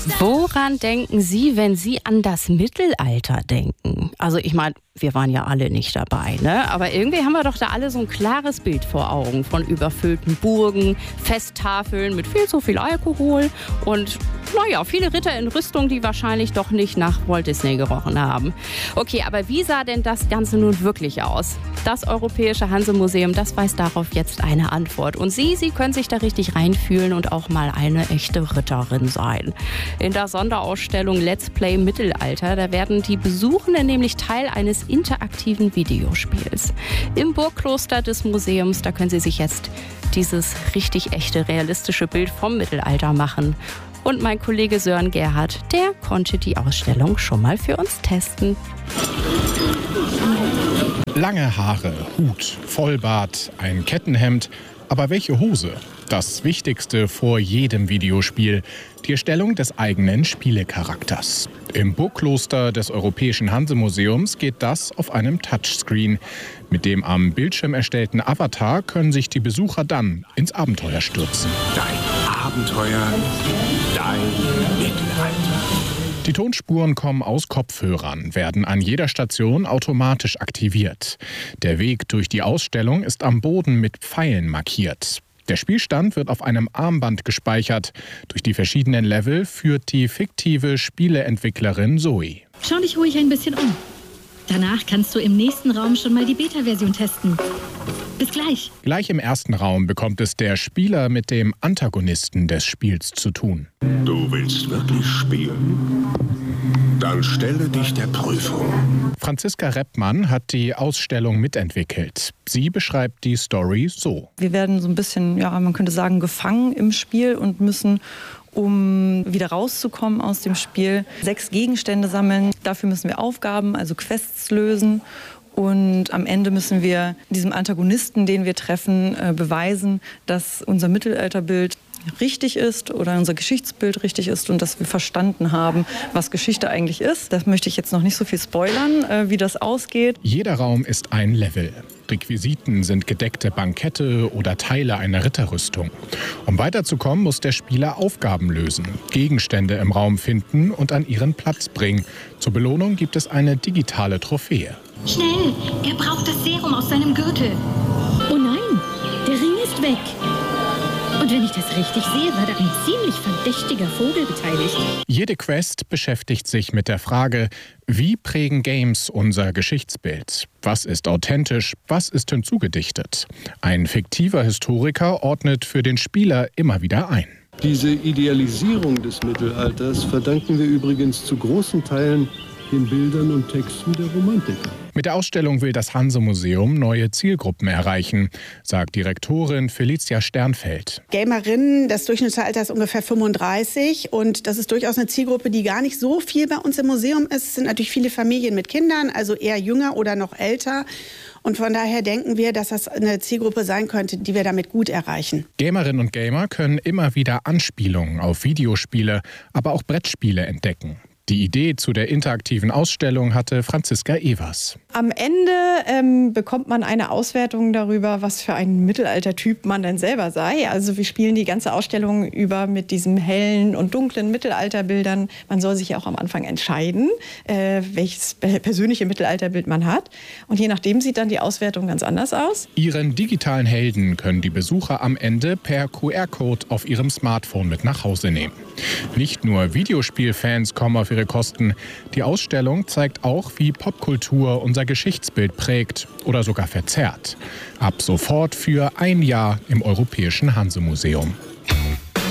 Woran denken Sie, wenn Sie an das Mittelalter denken? Also ich meine, wir waren ja alle nicht dabei, ne? Aber irgendwie haben wir doch da alle so ein klares Bild vor Augen von überfüllten Burgen, Festtafeln mit viel zu viel Alkohol und, naja, viele Ritter in Rüstung, die wahrscheinlich doch nicht nach Walt Disney gerochen haben. Okay, aber wie sah denn das Ganze nun wirklich aus? Das Europäische Hanse-Museum, das weiß darauf jetzt eine Antwort. Und Sie können sich da richtig reinfühlen und auch mal eine echte Ritterin sein. In der Sonderausstellung Let's Play Mittelalter, da werden die Besuchenden nämlich Teil eines interaktiven Videospiels. Im Burgkloster des Museums, da können Sie sich jetzt dieses richtig echte, realistische Bild vom Mittelalter machen. Und mein Kollege Sören Gerhardt, der konnte die Ausstellung schon mal für uns testen. Lange Haare, Hut, Vollbart, ein Kettenhemd. Aber welche Hose? Das Wichtigste vor jedem Videospiel, die Erstellung des eigenen Spielecharakters. Im Burgkloster des Europäischen Hanse-Museums geht das auf einem Touchscreen. Mit dem am Bildschirm erstellten Avatar können sich die Besucher dann ins Abenteuer stürzen. Dein Abenteuer, dein Mittelalter. Die Tonspuren kommen aus Kopfhörern, werden an jeder Station automatisch aktiviert. Der Weg durch die Ausstellung ist am Boden mit Pfeilen markiert. Der Spielstand wird auf einem Armband gespeichert. Durch die verschiedenen Level führt die fiktive Spieleentwicklerin Zoe. Schau dich ruhig ein bisschen um. Danach kannst du im nächsten Raum schon mal die Beta-Version testen. Bis gleich. Gleich im ersten Raum bekommt es der Spieler mit dem Antagonisten des Spiels zu tun. Du willst wirklich spielen? Dann stelle dich der Prüfung. Franziska Reppmann hat die Ausstellung mitentwickelt. Sie beschreibt die Story so. Wir werden so ein bisschen, ja, man könnte sagen, gefangen im Spiel und müssen, um wieder rauszukommen aus dem Spiel, 6 Gegenstände sammeln. Dafür müssen wir Aufgaben, also Quests lösen. Und am Ende müssen wir diesem Antagonisten, den wir treffen, beweisen, dass unser Mittelalterbild richtig ist oder unser Geschichtsbild richtig ist und dass wir verstanden haben, was Geschichte eigentlich ist. Das möchte ich jetzt noch nicht so viel spoilern, wie das ausgeht. Jeder Raum ist ein Level. Requisiten sind gedeckte Bankette oder Teile einer Ritterrüstung. Um weiterzukommen, muss der Spieler Aufgaben lösen, Gegenstände im Raum finden und an ihren Platz bringen. Zur Belohnung gibt es eine digitale Trophäe. Schnell, er braucht das Serum aus seinem Gürtel. Oh nein, der Ring ist weg. Und wenn ich das richtig sehe, war da ein ziemlich verdächtiger Vogel beteiligt. Jede Quest beschäftigt sich mit der Frage, wie prägen Games unser Geschichtsbild? Was ist authentisch? Was ist hinzugedichtet? Ein fiktiver Historiker ordnet für den Spieler immer wieder ein. Diese Idealisierung des Mittelalters verdanken wir übrigens zu großen Teilen den Bildern und Texten der Romantiker. Mit der Ausstellung will das Hanse-Museum neue Zielgruppen erreichen, sagt Direktorin Felicia Sternfeld. Gamerinnen, das Durchschnittsalter ist ungefähr 35 und das ist durchaus eine Zielgruppe, die gar nicht so viel bei uns im Museum ist. Es sind natürlich viele Familien mit Kindern, also eher jünger oder noch älter. Und von daher denken wir, dass das eine Zielgruppe sein könnte, die wir damit gut erreichen. Gamerinnen und Gamer können immer wieder Anspielungen auf Videospiele, aber auch Brettspiele entdecken. Die Idee zu der interaktiven Ausstellung hatte Franziska Evers. Am Ende bekommt man eine Auswertung darüber, was für ein Mittelaltertyp man denn selber sei. Also wir spielen die ganze Ausstellung über mit diesen hellen und dunklen Mittelalterbildern. Man soll sich ja auch am Anfang entscheiden, welches persönliche Mittelalterbild man hat. Und je nachdem sieht dann die Auswertung ganz anders aus. Ihren digitalen Helden können die Besucher am Ende per QR-Code auf ihrem Smartphone mit nach Hause nehmen. Nicht nur Videospielfans kommen auf ihre Kosten. Die Ausstellung zeigt auch, wie Popkultur unser Geschichtsbild prägt oder sogar verzerrt. Ab sofort für ein Jahr im Europäischen Hanse-Museum.